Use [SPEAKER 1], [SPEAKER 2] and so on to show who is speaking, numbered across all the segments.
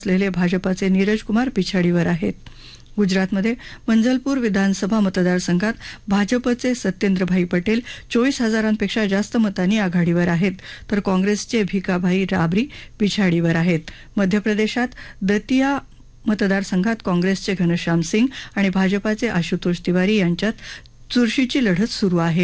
[SPEAKER 1] असलेले भाजपाचे नीरज कुमार पिछाडीवर आहेत. गुजरातमध्ये मंजलपूर विधानसभा मतदारसंघात भाजपचे सत्येंद्रभाई पटेल 24,000पेक्षा जास्त मतांनी आघाडीवर आहेत, तर काँग्रेसचे भिकाभाई राबरी पिछाडीवर आहेत. मध्य प्रदेशात दतिया मतदारसंघात काँग्रेसचे घनश्याम सिंग आणि भाजपाचे आशुतोष तिवारी यांच्यात चुरशीची लढत सुरू आहे.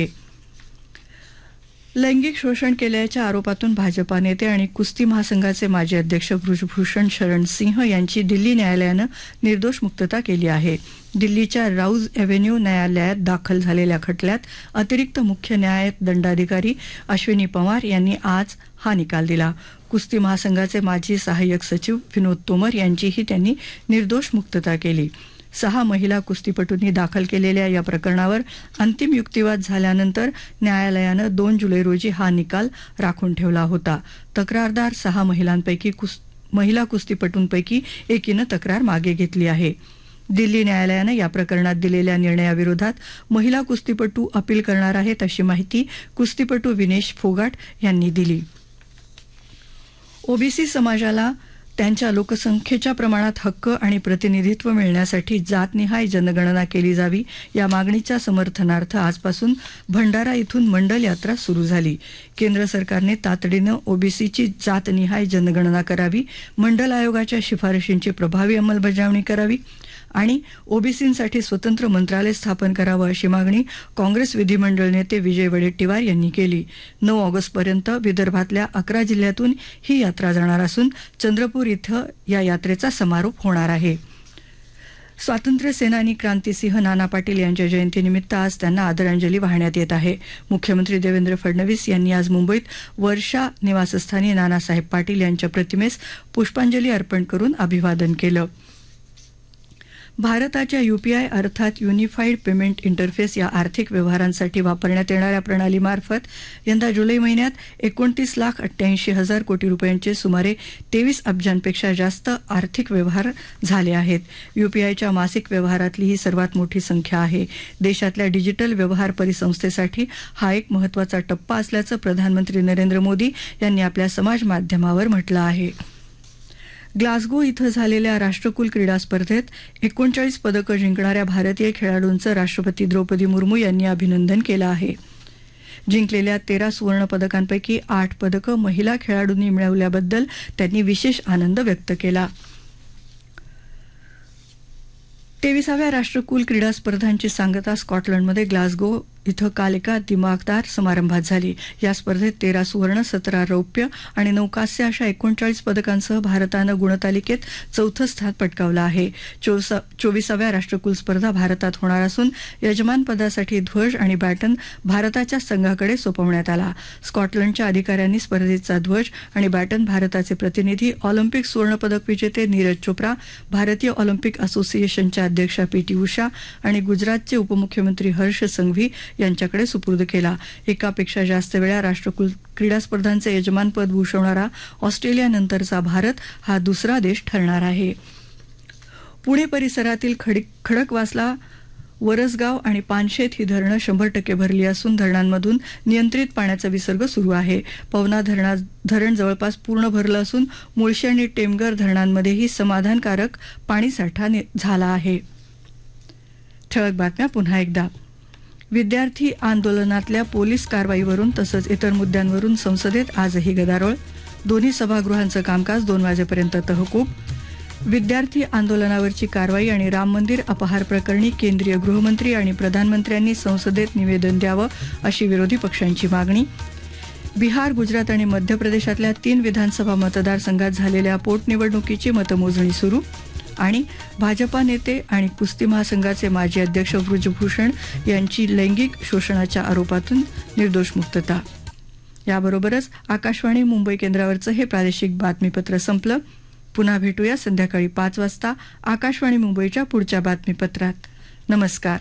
[SPEAKER 1] लैंगिक शोषण केल्याच्या आरोपातून भाजपा नेते आणि कुस्ती महासंघाचे माजी अध्यक्ष बृजभूषण शरण सिंह यांची दिल्ली न्यायालयानं निर्दोष मुक्तता केली आहे. दिल्लीच्या राऊज एव्हेन्यू न्यायालयात दाखल झालेल्या खटल्यात अतिरिक्त मुख्य न्याय दंडाधिकारी अश्विनी पवार यांनी आज हा निकाल दिला. कुस्ती महासंघाचे माजी सहाय्यक सचिव विनोद तोमर यांचीही त्यांनी निर्दोष मुक्तता केली. 6 महिला कुस्तीपटूंनी दाखल केलेल्या या प्रकरणावर अंतिम युक्तिवाद झाल्यानंतर न्यायालयानं 2 जुलै रोजी हा निकाल राखून ठेवला होता. तक्रारदार 6 महिला कुस्तीपटूंपैकी एकीनं तक्रार मागे घेतली आहे. दिल्ली न्यायालयानं या प्रकरणात दिलेल्या निर्णयाविरोधात महिला कुस्तीपटू अपील करणार आहेत, अशी माहिती कुस्तीपटू विनेश फोगाट यांनी दिली. ओबीसी समाजाला त्यांच्या लोकसंख्येच्या प्रमाणात हक्क आणि प्रतिनिधित्व मिळण्यासाठी जातनिहाय जनगणना केली जावी या मागणीच्या समर्थनार्थ आजपासून भंडारा इथून मंडल यात्रा सुरू झाली. केंद्र सरकारने तातडीनं ओबीसीची जातनिहाय जनगणना करावी, मंडल आयोगाच्या शिफारशींची प्रभावी अंमलबजावणी करावी आणि ओबीसींसाठी स्वतंत्र मंत्रालय स्थापन करावं, अशी मागणी काँग्रेस विधिमंडळ नेते विजय वडेट्टीवार यांनी केली. 9 ऑगस्टपर्यंत विदर्भातल्या 11 जिल्ह्यातून ही यात्रा जाणार असून चंद्रपूर इथं या यात्रेचा समारोप होणार आहे. स्वातंत्र्य सेनानी क्रांतिसिंह नाना पाटील यांच्या जयंतीनिमित्त आज त्यांना आदरांजली वाहण्यात येत आहे. मुख्यमंत्री देवेंद्र फडणवीस यांनी आज मुंबईत वर्षा निवासस्थानी नानासाहेब पाटील यांच्या प्रतिमेस पुष्पांजली अर्पण करून अभिवादन केलं. भारताच्या UPI अर्थात युनिफाईड पेमेंट इंटरफेस या आर्थिक व्यवहारांसाठी वापरण्यात येणाऱ्या प्रणालीमार्फत यंदा जुलै महिन्यात 29,88,000 कोटी रुपयांचे सुमारे 23 अब्जांपेक्षा जास्त आर्थिक व्यवहार झाले आहेत. UPIच्या मासिक व्यवहारातली ही सर्वात मोठी संख्या आहे. देशातल्या डिजिटल व्यवहार परिसंस्थेसाठी हा एक महत्त्वाचा टप्पा असल्याचं प्रधानमंत्री नरेंद्र मोदी यांनी आपल्या समाज माध्यमावर म्हटलं आहे. ग्लासगो इथं झालेल्या राष्ट्रकुल क्रीडा स्पर्धेत 39 पदकं जिंकणाऱ्या भारतीय खेळाडूंचं राष्ट्रपती द्रौपदी मुर्मू यांनी अभिनंदन केलं आहे. जिंकलेल्या 13 सुवर्ण पदकांपैकी 8 पदकं महिला खेळाडूंनी मिळवल्याबद्दल त्यांनी विशेष आनंद व्यक्त केला. 23व्या राष्ट्रकुल क्रीडा स्पर्धांची सांगता स्कॉटलंडमध्ये ग्लासगो इथं काल एका दिमागदार समारंभात झाली. या स्पर्धेत 13 सुवर्ण, 17 रौप्य आणि 9 कांस्य अशा 39 पदकांसह भारतानं गुणतालिकेत 4थं स्थान पटकावलं आहे. 24व्या राष्ट्रकुल स्पर्धा भारतात होणार असून यजमानपदासाठी ध्वज आणि बॅटन भारताच्या संघाकडे सोपवण्यात आला. स्कॉटलंडच्या अधिकाऱ्यांनी स्पर्धेचा ध्वज आणि बॅटन भारताचे प्रतिनिधी, ऑलिम्पिक सुवर्णपदक विजेते नीरज चोप्रा, भारतीय ऑलिम्पिक असोसिएशनच्या अध्यक्षा PT उषा आणि गुजरातचे उपमुख्यमंत्री हर्ष संघवी यांच्याकडे सुपूर्द केला. एकापेक्षा जास्त वेळा राष्ट्रकुल क्रीडा स्पर्धांचे यजमानपद भूषवणारा ऑस्ट्रेलियानंतरचा भारत हा दुसरा देश ठरणार आहे. पुणे परिसरातील खडकवासला, वरसगाव आणि पानशेत ही धरणं 100% भरली असून धरणांमधून नियंत्रित पाण्याचा विसर्ग सुरू आहे. पवना धरण जवळपास पूर्ण भरलं असून मुळशी आणि टेमघर धरणांमध्येही समाधानकारक पाणीसाठा झाला आहे. ठळक बातम्या पुन्हा एकदा. विद्यार्थी आंदोलनातल्या पोलीस कारवाईवरून तसंच इतर मुद्द्यांवरून संसदेत आजही गदारोळ. दोन्ही सभागृहांचं कामकाज 2 वाजेपर्यंत तहकूब. विद्यार्थी आंदोलनावरची कारवाई आणि राम मंदिर अपहार प्रकरणी केंद्रीय गृहमंत्री आणि प्रधानमंत्र्यांनी संसदेत निवेदन द्यावं, अशी विरोधी पक्षांची मागणी. बिहार, गुजरात आणि मध्य प्रदेशातल्या 3 विधानसभा मतदारसंघात झालेल्या पोटनिवडणुकीची मतमोजणी सुरू. आणि भाजपा नेते आणि कुस्ती महासंघाचे माजी अध्यक्ष बृजभूषण यांची लैंगिक शोषणाच्या आरोपातून निर्दोष मुक्तता. याबरोबरच आकाशवाणी मुंबई केंद्रावरचं हे प्रादेशिक बातमीपत्र संपलं. पुन्हा भेटूया संध्याकाळी 5 वाजता आकाशवाणी मुंबईच्या पुढच्या बातमीपत्रात. नमस्कार.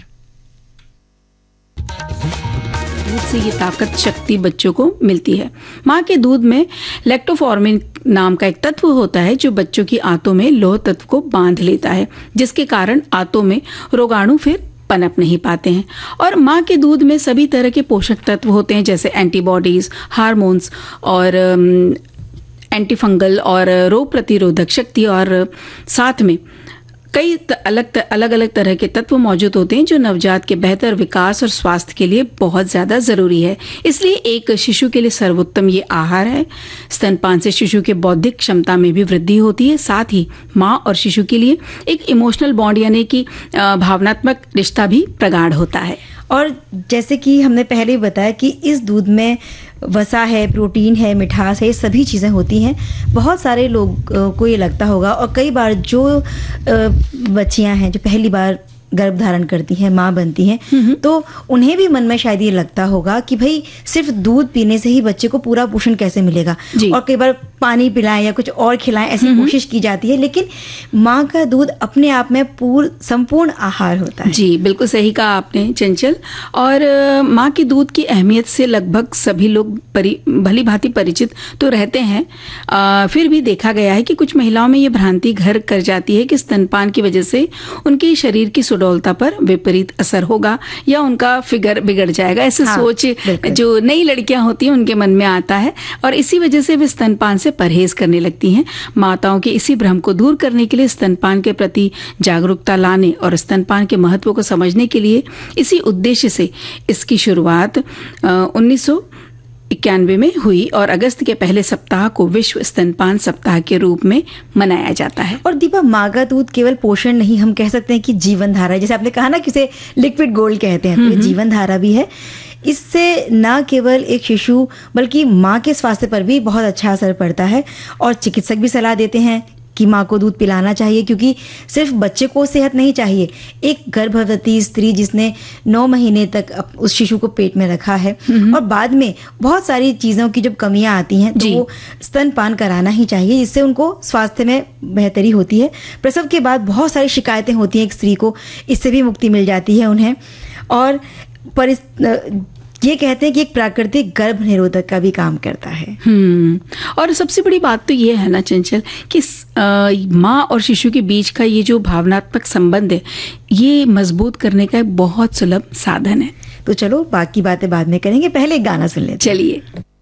[SPEAKER 2] दूध से ये ताकत शक्ति बच्चों को मिलती है. माँ के दूध में लैक्टोफॉर्मिन नाम का एक तत्व होता है जो बच्चों की आंतों में लौह तत्व को बांध लेता है, जिसके कारण आंतों में रोगाणु फिर पनप नहीं पाते हैं. और माँ के दूध में सभी तरह के पोषक तत्व होते हैं, जैसे एंटीबॉडीज, हार्मोन्स और एंटी फंगल और रोग प्रतिरोधक शक्ति और साथ में कई अलग अलग तरह के तत्व मौजूद होते हैं जो नवजात के बेहतर विकास और स्वास्थ्य के लिए बहुत ज़्यादा ज़रूरी है। इसलिए एक शिशु के लिए सर्वोत्तम ये आहार है। स्तनपान से शिशु के बौद्धिक क्षमता में भी वृद्धि होती है, साथ ही माँ और शिशु के लिए एक इमोशनल बॉन्ड यानी कि भावनात्मक रिश्ता भी प्रगाढ़ होता है।
[SPEAKER 3] और जैसे कि हमने पहले ही बताया कि इस दूध में वसा है, प्रोटीन है, मिठास है, ये सभी चीज़ें होती हैं। बहुत सारे लोग को ये लगता होगा, और कई बार जो बच्चियां हैं जो पहली बार गर्भ धारण करती हैं, माँ बनती हैं, तो उन्हें भी मन में शायद ये लगता होगा कि भाई सिर्फ दूध पीने से ही बच्चे को पूरा पोषण कैसे मिलेगा, और कई बार पानी पिलाएं या कुछ और खिलाएं ऐसी कोशिश की जाती है। लेकिन माँ का दूध अपने आप में संपूर्ण आहार होता है।
[SPEAKER 2] जी बिल्कुल सही कहा आपने चंचल। और माँ के दूध की अहमियत से लगभग सभी लोग भली भांति परिचित तो रहते हैं। फिर भी देखा गया है कि कुछ महिलाओं में ये भ्रांति घर कर जाती है कि स्तनपान की वजह से उनके शरीर की सुडौलता पर विपरीत असर होगा या उनका फिगर बिगड़ जाएगा। ऐसे सोच जो नई लड़कियां होती हैं उनके मन में आता है, और इसी वजह से वे स्तनपान से परहेज करने लगती हैं। माताओं के इसी भ्रम को दूर करने के लिए, स्तनपान के प्रति जागरूकता लाने और स्तनपान के महत्व को समझने के लिए इसी उद्देश्य से इसकी शुरुआत 1991 में हुई और अगस्त के पहले सप्ताह को विश्व स्तनपान सप्ताह के रूप में मनाया जाता है।
[SPEAKER 3] और दीपा, माँ का दूध केवल पोषण नहीं, हम कह सकते हैं कि जीवन धारा है। जैसे आपने कहा ना कि इसे लिक्विड गोल्ड कहते हैं, तो ये जीवन धारा भी है। इससे न केवल एक शिशु बल्कि माँ के स्वास्थ्य पर भी बहुत अच्छा असर पड़ता है। और चिकित्सक भी सलाह देते हैं कि माँ को दूध पिलाना चाहिए, क्योंकि सिर्फ बच्चे को सेहत नहीं चाहिए, एक गर्भवती स्त्री जिसने 9 महीने तक उस शिशु को पेट में रखा है और बाद में बहुत सारी चीज़ों की जब कमियां आती हैं तो वो स्तनपान कराना ही चाहिए। इससे उनको स्वास्थ्य में बेहतरी होती है। प्रसव के बाद बहुत सारी शिकायतें होती हैं एक स्त्री को, इससे भी मुक्ति मिल जाती है उन्हें। और ये कहते हैं कि एक प्राकृतिक गर्भ निरोधक का भी काम करता है।
[SPEAKER 2] और सबसे बड़ी बात तो ये है ना चंचल कि माँ और शिशु के बीच का ये जो भावनात्मक संबंध है, ये मजबूत करने का एक बहुत सुलभ साधन है।
[SPEAKER 3] तो चलो बाकी बातें बाद में करेंगे, पहले गाना सुन लेते हैं।
[SPEAKER 2] चलिए।